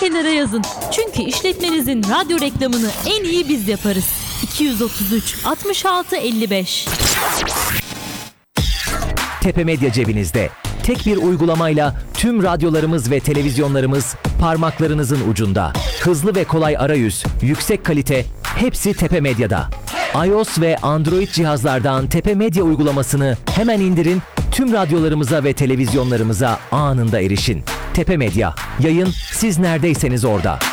kenara yazın. Çünkü işletmenizin radyo reklamını en iyi biz yaparız. 233 66 55. Tepe Medya cebinizde. Tek bir uygulamayla tüm radyolarımız ve televizyonlarımız parmaklarınızın ucunda. Hızlı ve kolay arayüz, yüksek kalite, hepsi Tepe Medya'da. iOS ve Android cihazlardan Tepe Medya uygulamasını hemen indirin, tüm radyolarımıza ve televizyonlarımıza anında erişin. Tepe Medya, yayın siz neredeyseniz orada.